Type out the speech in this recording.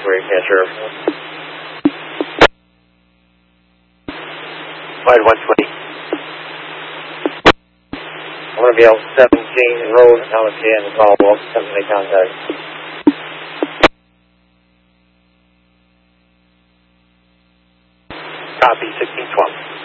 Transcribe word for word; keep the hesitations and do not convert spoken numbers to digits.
Great, yeah, sure. Flight one twenty. I'm going to be on seventeen road, Alexander, and follow up, seventy contact. Copy, sixteen twelve.